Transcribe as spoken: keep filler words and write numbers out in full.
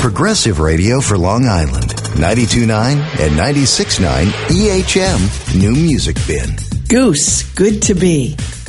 Progressive Radio for Long Island. ninety-two point nine and ninety-six point nine E H M New Music Bin. Goose, good to be.